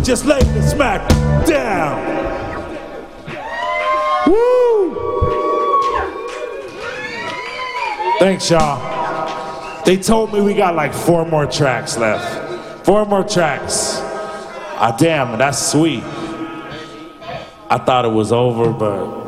just laid the smack down. Woo! Thanks, y'all. They told me we got like 4 more tracks left. 4 more tracks. Ah, damn, that's sweet. I thought it was over, but